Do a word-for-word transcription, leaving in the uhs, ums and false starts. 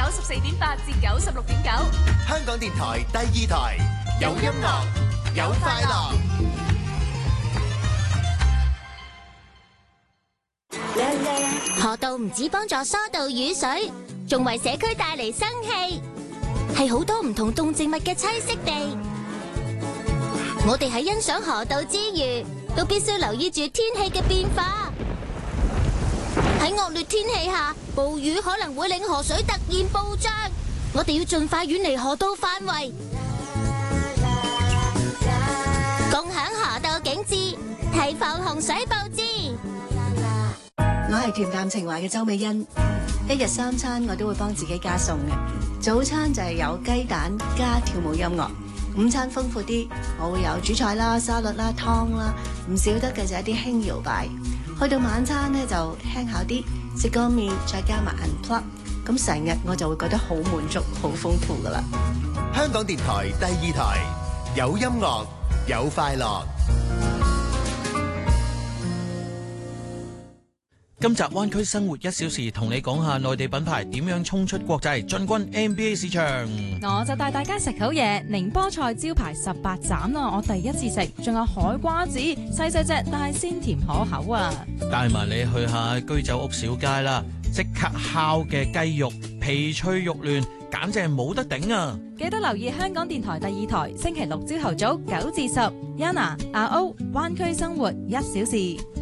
九十四點八至九十六點九。 香港電台第二台，有音樂，有快樂。 河道唔止幫助疏導雨水，仲為社區帶嚟生氣，係好多唔同動植物嘅棲息地。我哋喺欣賞河道之餘，都必須留意住天氣嘅變化。喺惡劣天氣下，暴雨可能會令河水突然暴漲，我哋要盡快遠離河道範圍，共享河道景致，提防洪水暴至。 我係恬淡情懷嘅周美欣，一日三餐我都會幫自己加餸嘅。早餐就係有雞蛋加跳舞音樂，午餐豐富啲，我會有主菜啦、沙律啦、湯啦，唔少得嘅就係一啲輕搖擺。去到晚餐呢，就輕巧啲，食個麵再加埋 unplug， 咁成日我就會覺得好滿足、好豐富噶啦。 香港電台第二台，有音樂，有快樂。 今集灣區生活一小時，同你講下內地品牌點樣衝出國際，進軍 N B A 市場。 我就帶大家食好嘢，寧波菜招牌十八斬啦，我第一次食，仲有海瓜子，細細隻但係鮮甜可口啊！ 帶埋你去下居酒屋小街啦，即刻烤嘅雞肉，皮脆肉嫩，簡直係冇得頂啊！ 記得留意香港電台第二台，星期六朝頭早九至十，Yana 阿歐灣區生活一小時。